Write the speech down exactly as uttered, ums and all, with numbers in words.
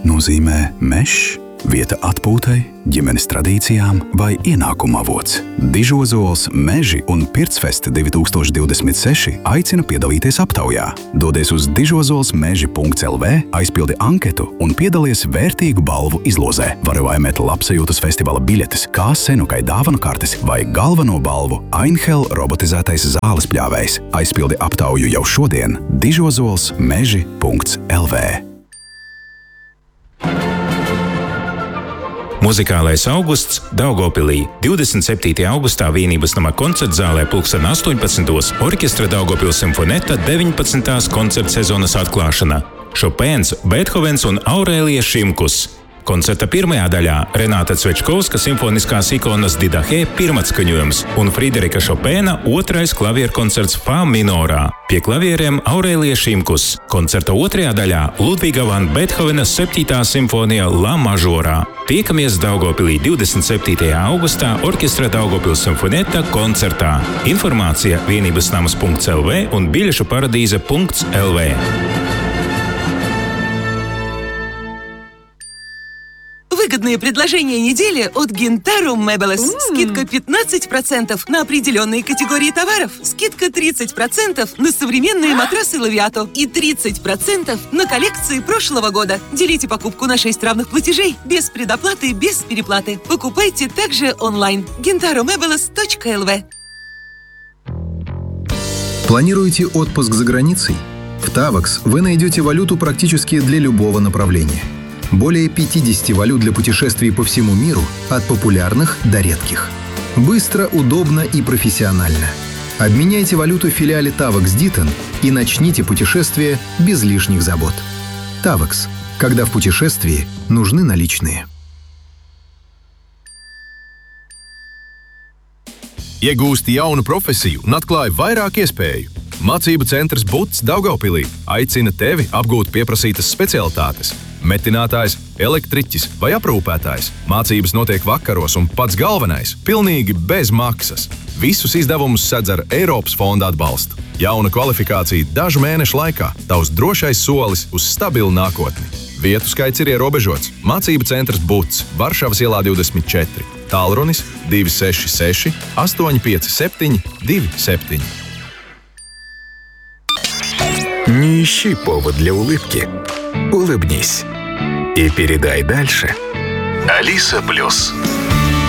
nozīmē mežs, vieta atpūtai, ģimenes tradīcijām vai ienākuma avots. Dižozols, Meži un Pircfest divtūkstoš divdesmit seši aicina piedalīties aptaujā. Dodies uz dižozols meži punkts el vē, aizpildi anketu un piedalies vērtīgu balvu izlozē. Vari laimēt labsajūtas festivāla biļetes, kā senukai dāvanu kartes vai galveno balvu Einhell robotizētais zāles pļāvējs. Aizpildi aptauju jau šodien dižozols meži punkts el vē. Muzikālais augusts Daugavpilī. divdesmit septītajā augustā Vienības nama koncertzālē pulksten astoņpadsmitos orķestra Daugavpils simfoneta deviņpadsmitās koncerta sezonas atklāšana. Šopēns, Beethovens un Aurēlija Šimkus. Koncerta pirmajā daļā Renāta Cvečkovska simfoniskās ikonas Didahē pirmatskaņojums un Friderika Šopēna otrais klavierkoncerts Fā minorā. Pie klavieriem Aurēlija Šimkus. Koncerta otrajā daļā Ludviga van Beethovena septītā simfonija La mažorā. Tiekamies Daugavpilī divdesmit septītajā augustā orķestra Daugavpils simfoneta koncertā. Informācija vienības namas punkts el vē un biļešu paradīze punkts el vē. Выгодные предложения недели от Gentarum Meubles. Mm. Скидка пятнадцать процентов на определенные категории товаров. Скидка тридцать процентов на современные матрасы Лавиато. И тридцать процентов на коллекции прошлого года. Делите покупку на шесть равных платежей. Без предоплаты, без переплаты. Покупайте также онлайн. гентарум мебелес точка эл вэ. Планируете отпуск за границей? В Tavax вы найдете валюту практически для любого направления. Более пятьдесят валют для путешествий по всему миру, от популярных до редких. Быстро, удобно и профессионально. Обменяйте валюту в филиале Tavax Ditton и начните путешествие без лишних забот. Tavax. Когда в путешествии нужны наличные. Iegūsti jaunu profesiju un atklāji vairāk iespēju. Mācību centrs Buts Daugavpilī aicina tevi apgūt pieprasītas specialitātes. Metinātājs, elektriķis vai aprūpētājs. Mācības notiek vakaros un pats galvenais – pilnīgi bez maksas. Visus izdevumus sedz ar Eiropas fonda atbalstu. Jauna kvalifikācija dažu mēnešu laikā. Tavs drošais solis uz stabilu nākotni. Vietu skaits ir ierobežots. Mācību centrs Buts, Varšavas ielā divdesmit četri. Tālrunis divi seši seši, astoņi pieci septiņi, divi septiņi. Не ищи повод для улыбки. Улыбнись и передай дальше. Алиса Плюс.